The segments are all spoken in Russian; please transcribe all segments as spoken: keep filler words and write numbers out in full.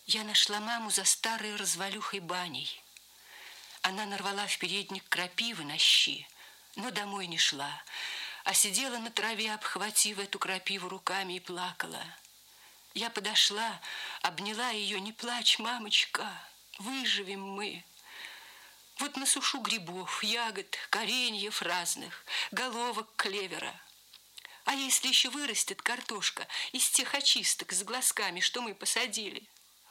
Я нашла маму за старой развалюхой баней. Она нарвала в передник крапивы на щи, но домой не шла, а сидела на траве, обхватив эту крапиву руками, и плакала. Я подошла, обняла ее: не плачь, мамочка, выживем мы. Вот насушу грибов, ягод, кореньев разных, головок клевера. А если еще вырастет картошка из тех очисток с глазками, что мы посадили?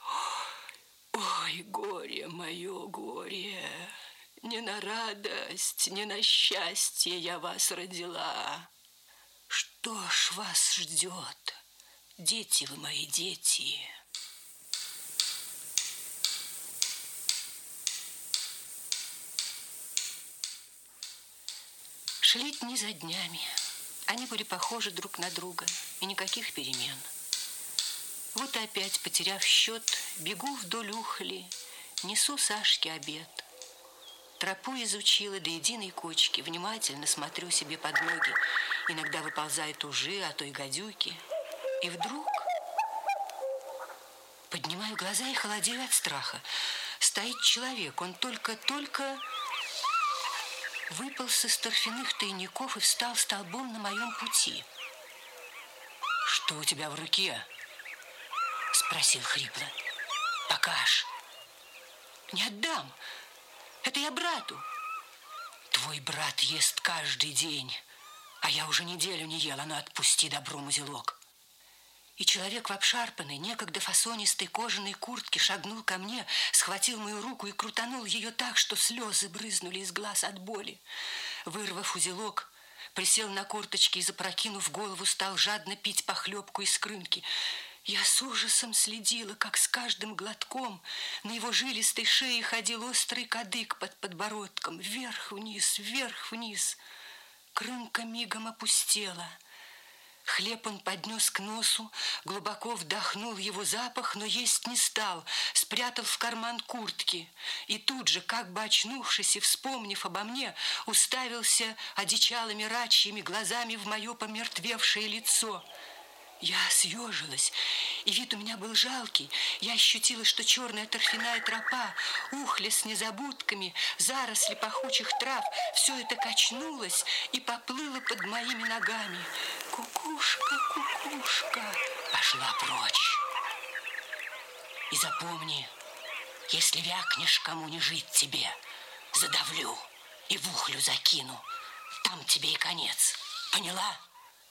Ой, горе мое, горе, не на радость, не на счастье я вас родила. Что ж вас ждет, дети вы мои, дети? Шли дни за днями. Они были похожи друг на друга, и никаких перемен. Вот опять, потеряв счет, бегу вдоль ухли, несу Сашке обед. Тропу изучила до единой кочки, внимательно смотрю себе под ноги. Иногда выползают ужи, а то и гадюки. И вдруг поднимаю глаза и холодею от страха. Стоит человек, он только-только выполз из торфяных тайников и встал столбом на моем пути. «Что у тебя в руке?» — спросил хрипло. «Покаж». «Не отдам. Это я брату». «Твой брат ест каждый день, а я уже неделю не ел, а ну отпусти добром узелок». И человек в обшарпанной, некогда фасонистой кожаной куртке шагнул ко мне, схватил мою руку и крутанул ее так, что слезы брызнули из глаз от боли. Вырвав узелок, присел на корточки и, запрокинув голову, стал жадно пить похлебку из крынки. Я с ужасом следила, как с каждым глотком на его жилистой шее ходил острый кадык под подбородком. Вверх-вниз, вверх-вниз. Крынка мигом опустела. Хлеб он поднес к носу, глубоко вдохнул его запах, но есть не стал, спрятал в карман куртки. И тут же, как бы очнувшись и вспомнив обо мне, уставился одичалыми рачьими глазами в мое помертвевшее лицо. Я съежилась, и вид у меня был жалкий. Я ощутила, что черная торфяная тропа, ухля с незабудками, заросли пахучих трав, все это качнулось и поплыло под моими ногами. Кукушка, кукушка, пошла прочь. И запомни, если вякнешь, кому не жить тебе, задавлю и в ухлю закину. Там тебе и конец. Поняла?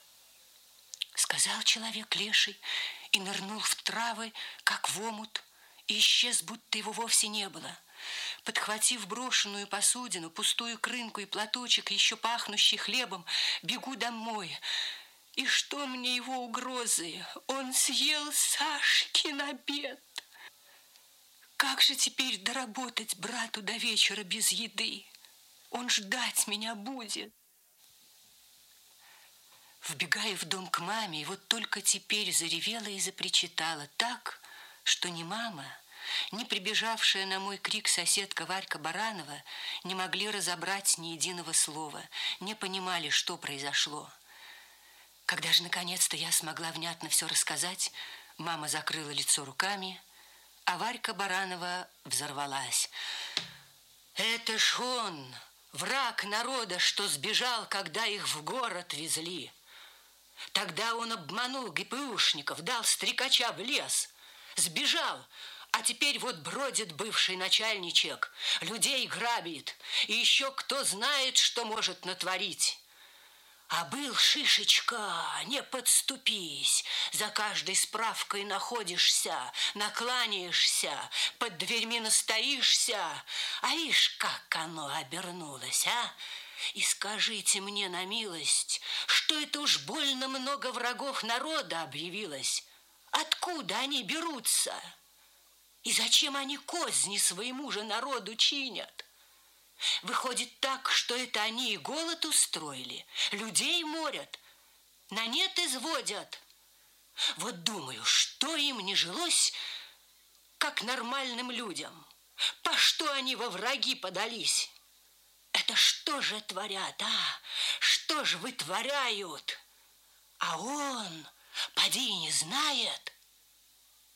Сказал человек леший и нырнул в травы, как в омут, и исчез, будто его вовсе не было. Подхватив брошенную посудину, пустую крынку и платочек, еще пахнущий хлебом, бегу домой. И что мне его угрозы? Он съел Сашкин обед. Как же теперь доработать брату до вечера без еды? Он ждать меня будет. Вбегая в дом к маме, и вот только теперь заревела и запричитала так, что ни мама, ни прибежавшая на мой крик соседка Варька Баранова не могли разобрать ни единого слова, не понимали, что произошло. Когда же наконец-то я смогла внятно все рассказать, мама закрыла лицо руками, а Варька Баранова взорвалась. «Это ж он, враг народа, что сбежал, когда их в город везли. Тогда он обманул ГПУшников, дал стрекача в лес, сбежал, а теперь вот бродит бывший начальничек, людей грабит, и еще кто знает, что может натворить. А был Шишечка, не подступись, за каждой справкой находишься, накланяешься, под дверьми настоишься, а ишь, как оно обернулось, а? И скажите мне на милость, что это уж больно много врагов народа объявилось. Откуда они берутся? И зачем они козни своему же народу чинят? Выходит так, что это они и голод устроили, людей морят, на нет изводят. Вот думаю, что им не жилось, как нормальным людям? По что они во враги подались? Это что же творят, а? Что же вытворяют? А он, поди, не знает.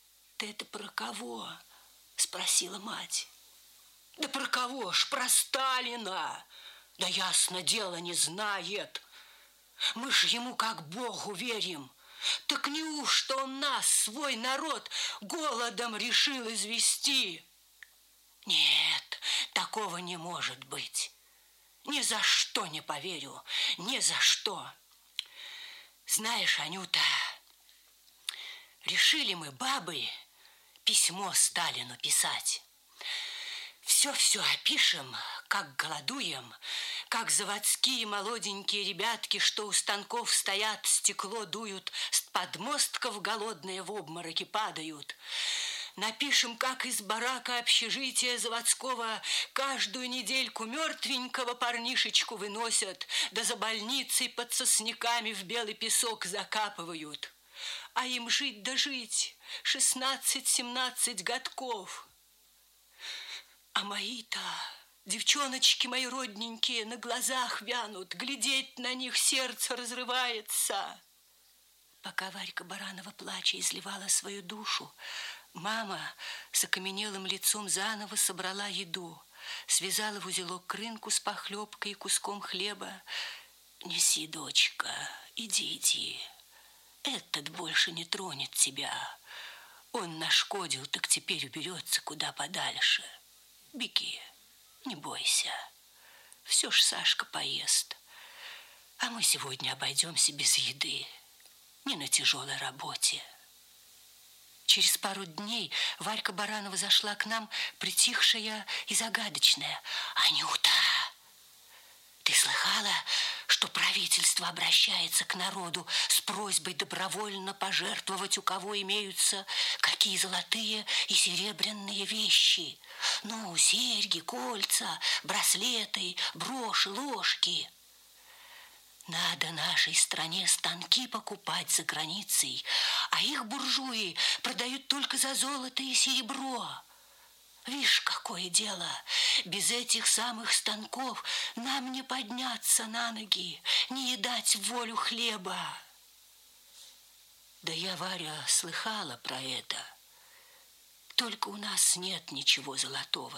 ты это про кого? Спросила мать. Да про кого ж? Про Сталина. Да ясно дело не знает. Мы ж ему как Богу верим. Так неужто он нас, свой народ, голодом решил извести? Нет, такого не может быть. Ни за что не поверю, ни за что. Знаешь, Анюта, решили мы, бабы, письмо Сталину писать. Все-все опишем, как голодуем, как заводские молоденькие ребятки, что у станков стоят, стекло дуют, с подмостков голодные в обмороки падают. Напишем, как из барака общежития заводского каждую недельку мертвенького парнишечку выносят, да за больницей под сосняками в белый песок закапывают. А им жить да жить шестнадцать-семнадцать годков. А мои-то, девчоночки мои родненькие, на глазах вянут, глядеть на них сердце разрывается. Пока Варька Баранова, плача, изливала свою душу, мама с окаменелым лицом заново собрала еду, связала в узелок крынку с похлебкой и куском хлеба. Неси, дочка, иди, иди. Этот больше не тронет тебя. Он нашкодил, так теперь уберется куда подальше. Беги, не бойся. Все ж Сашка поест. А мы сегодня обойдемся без еды. Не на тяжелой работе. Через пару дней Варька Баранова зашла к нам, притихшая и загадочная. Анюта, ты слыхала, что правительство обращается к народу с просьбой добровольно пожертвовать, у кого имеются какие золотые и серебряные вещи? Ну, серьги, кольца, браслеты, броши, ложки. Надо нашей стране станки покупать за границей, а их буржуи продают только за золото и серебро. Вишь, какое дело! Без этих самых станков нам не подняться на ноги, не едать волю хлеба. Да я, Варя, слыхала про это. Только у нас нет ничего золотого.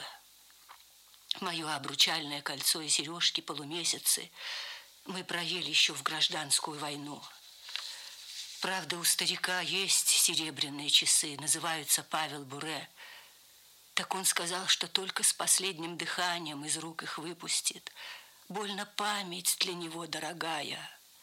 Мое обручальное кольцо и сережки полумесяцы мы проели еще в гражданскую войну. Правда, у старика есть серебряные часы, называются Павел Буре. Так он сказал, что только с последним дыханием из рук их выпустит. Больно память для него дорогая.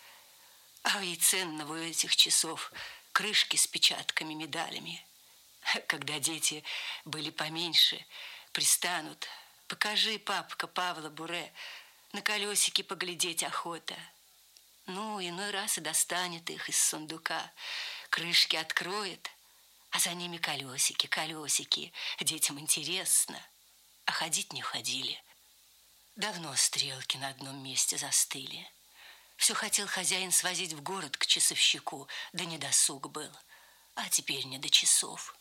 А и ценного у этих часов крышки с печатками, медалями. Когда дети были поменьше, пристанут. Покажи, папка, Павла Буре, на колесики поглядеть охота. Ну, иной раз и достанет их из сундука. Крышки откроет, а за ними колесики, колесики. Детям интересно. А ходить не ходили. Давно стрелки на одном месте застыли. Все хотел хозяин свозить в город к часовщику, да недосуг был. А теперь не до часов.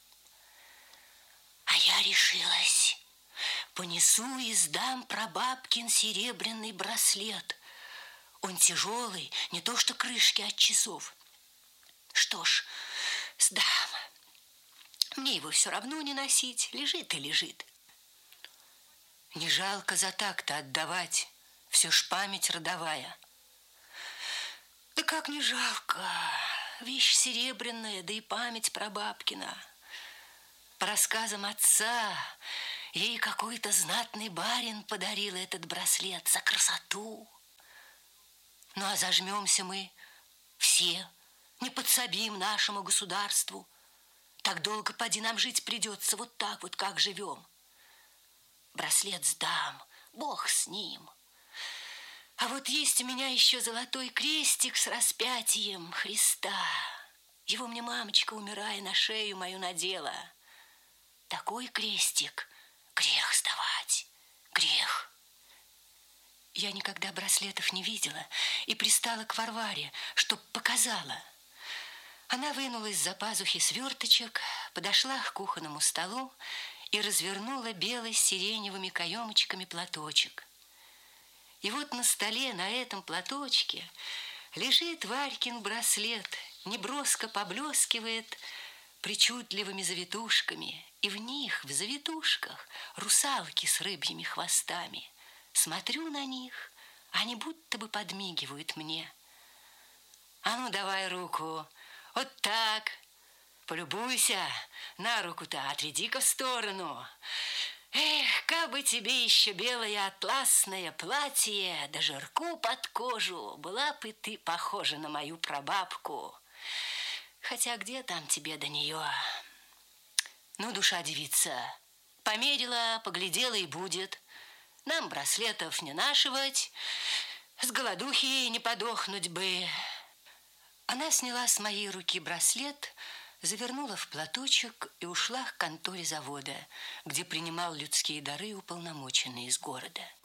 А я решилась. Понесу и сдам прабабкин серебряный браслет. Он тяжелый, не то что крышки от часов. Что ж, сдам. Мне его все равно не носить, лежит и лежит. Не жалко за так-то отдавать, все ж память родовая. Да как не жалко, вещь серебряная, да и память прабабкина. По рассказам отца, ей какой-то знатный барин подарил этот браслет за красоту. Ну а зажмемся мы все, не подсобим нашему государству. Так долго поди нам жить придется, вот так вот, как живем. Браслет сдам, Бог с ним. А вот есть у меня еще золотой крестик с распятием Христа. Его мне мамочка, умирая, на шею мою надела. Такой крестик грех сдавать, грех. Я никогда браслетов не видела и пристала к Варваре, чтоб показала. Она вынула из-за пазухи сверточек, подошла к кухонному столу и развернула белый с сиреневыми каемочками платочек. И вот на столе, на этом платочке, лежит Варькин браслет, неброско поблескивает, причудливыми завитушками, и в них, в завитушках, русалки с рыбьими хвостами. Смотрю на них, они будто бы подмигивают мне. А ну, давай руку, вот так, полюбуйся, на руку-то отведи-ка в сторону. Эх, как бы тебе еще белое атласное платье, да жирку под кожу, была бы ты похожа на мою прабабку. Хотя где там тебе до нее? Ну, душа девица, померила, поглядела и будет. Нам браслетов не нашивать, с голодухи не подохнуть бы. Она сняла с моей руки браслет, завернула в платочек и ушла к конторе завода, где принимал людские дары уполномоченный из города.